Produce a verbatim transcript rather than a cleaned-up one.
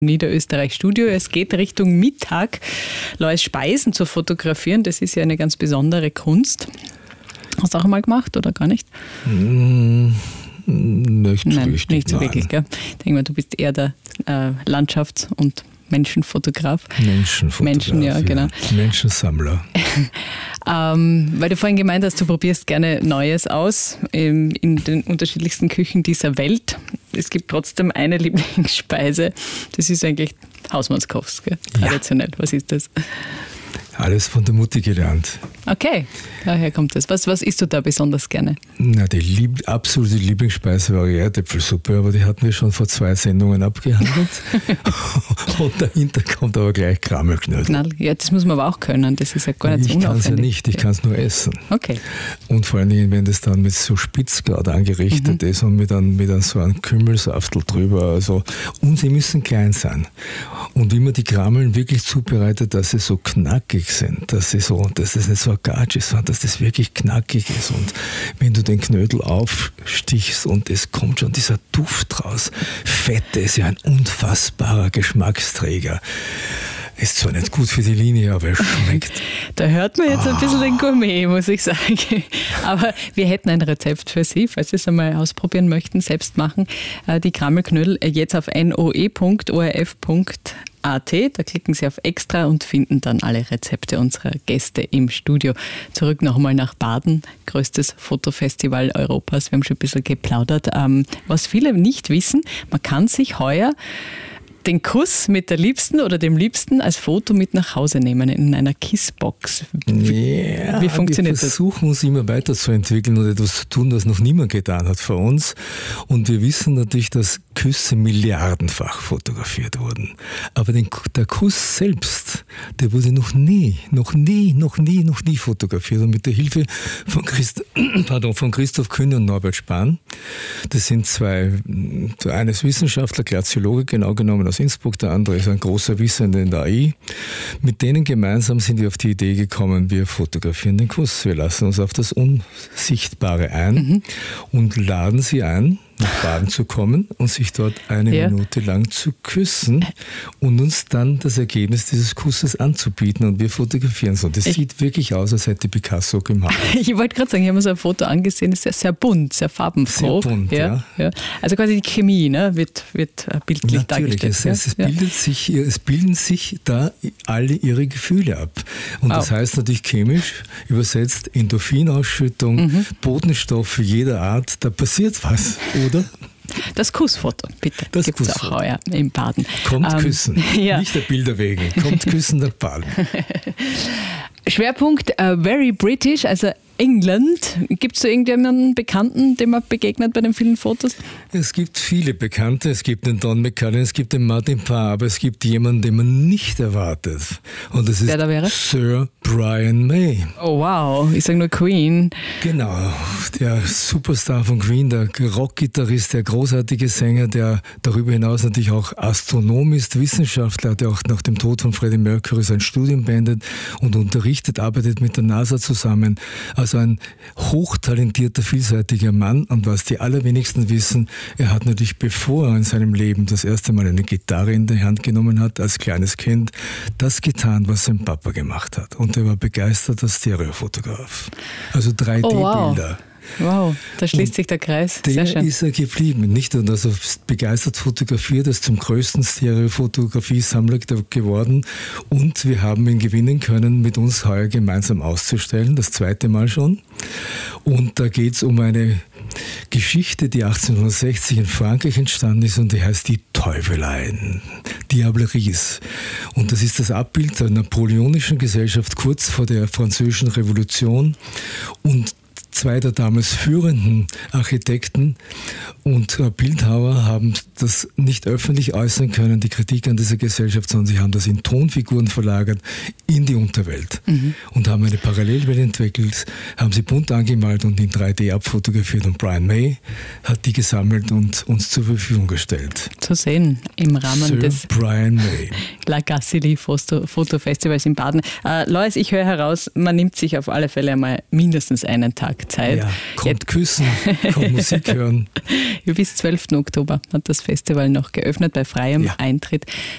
Niederösterreich-Studio. Es geht Richtung Mittag. Lois, Speisen zu fotografieren, das ist ja eine ganz besondere Kunst. Hast du auch mal gemacht oder gar nicht? Mm, nicht nein, richtig. Nicht so nein. wirklich, gell? Ich denke mal, du bist eher der äh, Landschafts- und Menschenfotograf. Menschenfotograf. Menschen, ja, genau. Ja. Menschensammler. ähm, weil du vorhin gemeint hast, du probierst gerne Neues aus in, in den unterschiedlichsten Küchen dieser Welt. Es gibt trotzdem eine Lieblingsspeise, das ist eigentlich Hausmannskost, gell? Traditionell. Ja. Was ist das? Alles von der Mutti gelernt. Okay, daher kommt das. Was, was isst du da besonders gerne? Na, die lieb, absolute Lieblingsspeise war Erdäpfelsuppe, aber die hatten wir schon vor zwei Sendungen abgehandelt. Und dahinter kommt aber gleich Krammelknödel. Ja, das muss man aber auch können, das ist ja gar nicht so unaufwendig. Ich kann es ja nicht, ich ja. kann es nur essen. Okay. Und vor allen Dingen, wenn das dann mit so Spitzgrad angerichtet mhm. ist und mit, ein, mit ein, so einem Kümmelsaftel drüber. Also, und sie müssen klein sein. Und wie man die Krammeln wirklich zubereitet, dass sie so knackig sind, dass, sie so, dass das nicht so ein Gatsch ist, sondern dass das wirklich knackig ist. Und wenn du den Knödel aufstichst und es kommt schon dieser Duft raus, Fette ist ja ein unfassbarer Geschmacksträger. Ist zwar nicht gut für die Linie, aber es schmeckt. Da hört man jetzt ein bisschen den Gourmet, muss ich sagen. Aber wir hätten ein Rezept für Sie, falls Sie es einmal ausprobieren möchten, selbst machen. Die Krammelknödel jetzt auf noe punkt o r f punkt a t. Da klicken Sie auf Extra und finden dann alle Rezepte unserer Gäste im Studio. Zurück nochmal nach Baden, größtes Fotofestival Europas. Wir haben schon ein bisschen geplaudert. Was viele nicht wissen, man kann sich heuer den Kuss mit der Liebsten oder dem Liebsten als Foto mit nach Hause nehmen in einer Kissbox. Wie, ja, wie funktioniert das? Wir versuchen uns immer weiterzuentwickeln und etwas zu tun, was noch niemand getan hat vor uns. Und wir wissen natürlich, dass Küsse milliardenfach fotografiert wurden. Aber den, der Kuss selbst, der wurde noch nie, noch nie, noch nie, noch nie fotografiert. Und mit der Hilfe von, Christ, pardon, von Christoph Kühne und Norbert Spahn, das sind zwei, der eine ist Wissenschaftler, Glaziologe, genau genommen aus Innsbruck, der andere ist ein großer Wissender in der A I. Mit denen gemeinsam sind wir auf die Idee gekommen, wir fotografieren den Kuss. Wir lassen uns auf das Unsichtbare ein mhm. und laden sie ein, nach Baden zu kommen und sich dort eine ja. Minute lang zu küssen und uns dann das Ergebnis dieses Kusses anzubieten und wir fotografieren so. Das ich sieht wirklich aus, als hätte Picasso gemacht. Ich wollte gerade sagen, ich habe mir so ein Foto angesehen, das ist ja sehr bunt, sehr farbenfroh. Sehr bunt, ja. ja. ja. Also quasi die Chemie ne, wird, wird bildlich Natürlich, dargestellt. Es, heißt, es, ja. bildet sich, es bilden sich da alle ihre Gefühle ab. Und wow. das heißt natürlich chemisch, übersetzt Endorphinausschüttung, mhm. Botenstoffe jeder Art, da passiert was, oder? Das Kussfoto, bitte. Das gibt es auch heuer im Baden. Kommt ähm, küssen, ja. nicht der Bilder wegen. Kommt küssen nach Baden. Schwerpunkt uh, Very British, also England. Gibt es da irgendjemanden Bekannten, dem man begegnet bei den vielen Fotos? Es gibt viele Bekannte. Es gibt den Don McCullin, es gibt den Martin Parr, aber es gibt jemanden, den man nicht erwartet. Und das ist Wer da wäre? Sir Brian May. Oh wow, ich sage nur Queen. Genau, der Superstar von Queen, der Rockgitarrist, der großartige Sänger, der darüber hinaus natürlich auch Astronom ist, Wissenschaftler, der auch nach dem Tod von Freddie Mercury sein Studium beendet und unterrichtet, arbeitet mit der NASA zusammen. Also ein hochtalentierter, vielseitiger Mann. Und was die allerwenigsten wissen, er hat natürlich, bevor er in seinem Leben das erste Mal eine Gitarre in die Hand genommen hat, als kleines Kind, das getan, was sein Papa gemacht hat. Und er war begeisterter Stereofotograf. Also drei D-Bilder. Oh, wow. Wow, da schließt und sich der Kreis. Sehr schön. Der ist er geblieben. Nicht nur, dass er begeistert fotografiert, er ist zum größten Stereofotografie-Sammler geworden. Und wir haben ihn gewinnen können, mit uns heuer gemeinsam auszustellen, das zweite Mal schon. Und da geht es um eine Geschichte, die achtzehnhundertsechzig in Frankreich entstanden ist und die heißt die Teufeleien, Diableries. Und das ist das Abbild der napoleonischen Gesellschaft kurz vor der Französischen Revolution. Und zwei der damals führenden Architekten und Bildhauer haben das nicht öffentlich äußern können, die Kritik an dieser Gesellschaft, sondern sie haben das in Tonfiguren verlagert in die Unterwelt mhm. und haben eine Parallelwelt entwickelt, haben sie bunt angemalt und in drei D abfotografiert und Brian May hat die gesammelt und uns zur Verfügung gestellt. Zu sehen im Rahmen Sir des Brian May. La Gassili Fotofestivals in Baden. Äh, Lois, ich höre heraus, man nimmt sich auf alle Fälle einmal mindestens einen Tag Zeit. Ja, kommt Jetzt. küssen, kommt Musik hören. Bis zwölften Oktober hat das Festival noch geöffnet bei freiem ja. Eintritt.